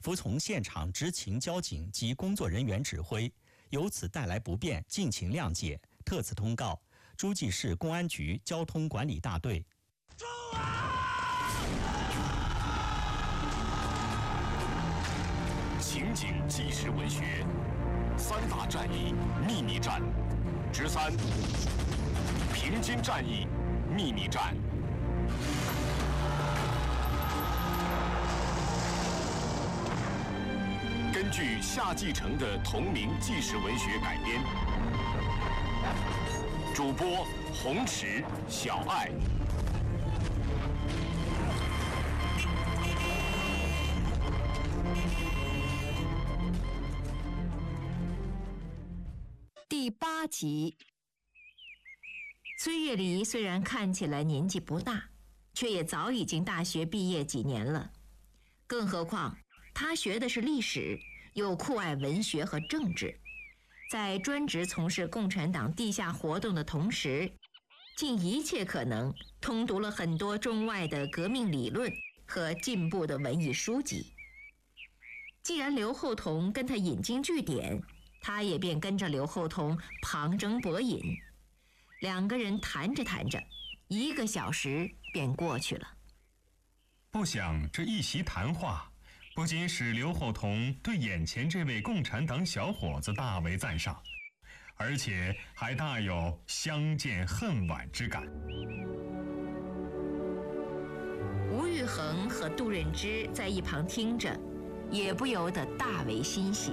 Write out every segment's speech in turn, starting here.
服从现场执勤交警及工作人员指挥，由此带来不便，敬请谅解。特此通告诸暨市公安局交通管理大队。 情景纪实文学三大战役秘密战之3：平津战役秘密战。根据夏继承的同名纪实文学改编，主播洪池、小爱。 第8集。崔月离虽然看起来年纪不大，却也早已经大学毕业几年了。更何况他学的是历史，又酷爱文学和政治，在专职从事共产党地下活动的同时，尽一切可能通读了很多中外的革命理论和进步的文艺书籍。既然刘厚同跟他引经据典，他也便跟着刘厚同旁征博引。2个人谈着谈着，1个小时便过去了。 不想这一席谈话不仅使刘厚同对眼前这位共产党小伙子大为赞赏，而且还大有相见恨晚之感。 吴玉衡和杜任之在一旁听着，也不由得大为欣喜。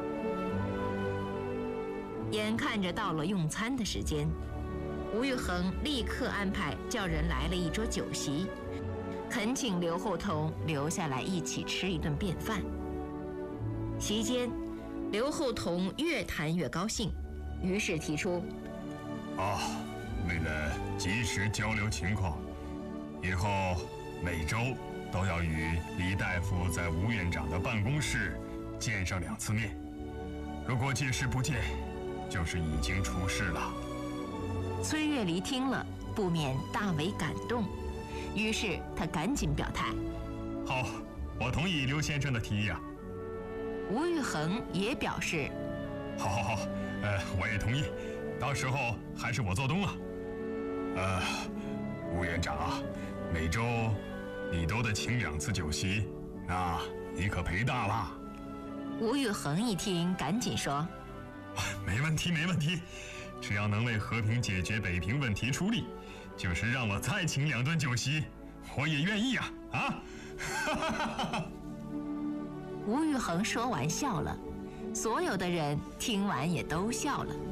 眼看着到了用餐的时间，吴玉衡立刻安排叫人来了一桌酒席，恳请刘厚同留下来一起吃一顿便饭。席间，刘厚同越谈越高兴，于是提出： 为了及时交流情况，以后每周都要与李大夫在吴院长的办公室见上2次面。如果届时不见，就是已经出事了。 崔月离听了，不免大为感动，于是他赶紧表态： 好，我同意刘先生的提议啊。 吴玉衡也表示： 好，我也同意，到时候还是我做东了。吴院长啊，每周你都得请2次酒席，那你可赔大了。 吴玉衡一听，赶紧说： 没问题，只要能为和平解决北平问题出力，就是让我再请2顿酒席，我也愿意啊！ 吴玉衡说完笑了，所有的人听完也都笑了。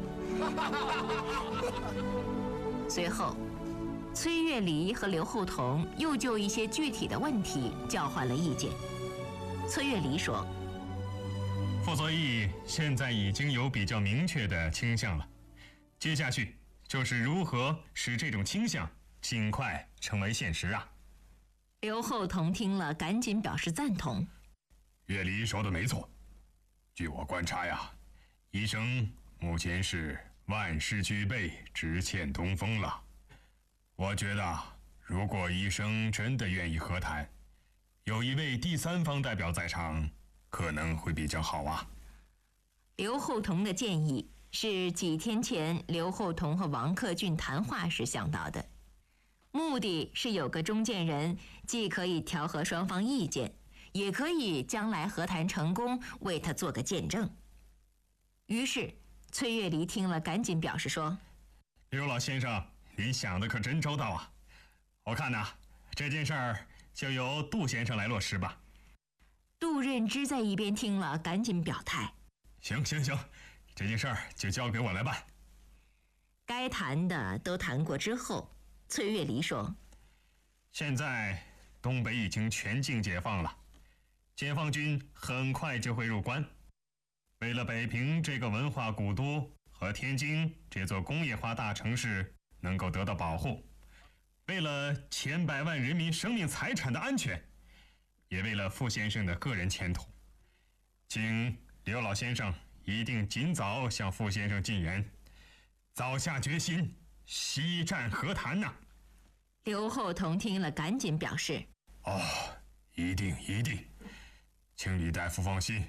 随后，崔月离和刘厚同又就一些具体的问题交换了意见。崔月离说： 傅作义现在已经有比较明确的倾向了，接下去就是如何使这种倾向尽快成为现实啊。 刘厚同听了，赶紧表示赞同。 月离说的没错，据我观察呀，医生目前是万事俱备，只欠东风了。我觉得如果医生真的愿意和谈，有一位第3方代表在场，可能会比较好啊。 刘厚同的建议是几天前刘厚同和王克俊谈话时想到的，目的是有个中间人，既可以调和双方意见，也可以将来和谈成功为他做个见证。于是崔月离听了，赶紧表示说： 刘老先生，您想的可真周到啊！我看呐，这件事儿就由杜先生来落实吧。 杜任之在一边听了，赶紧表态： 行，这件事儿就交给我来办。 该谈的都谈过之后，崔月离说： 现在东北已经全境解放了，解放军很快就会入关。为了北平这个文化古都和天津这座工业化大城市能够得到保护，为了千百万人民生命财产的安全，也为了傅先生的个人前途，请刘老先生一定尽早向傅先生进言，早下决心，西战和谈呐。 刘厚同听了，赶紧表示： 一定。 请李大夫放心，